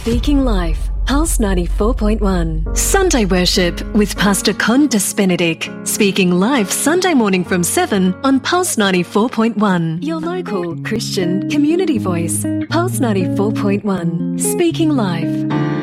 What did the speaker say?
Speaking Life, Pulse 94.1. Sunday Worship with Pastor Condis Benedict. Speaking Life Sunday morning from 7 on Pulse 94.1. Your local Christian community voice. Pulse 94.1. Speaking Life.